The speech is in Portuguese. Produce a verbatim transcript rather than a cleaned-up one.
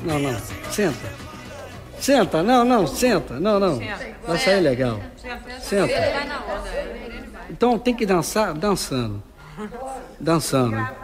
Não, não. Senta. Senta, não, não, senta. Não, não. Vai sair legal. Senta. Então tem que dançar dançando. Dançando.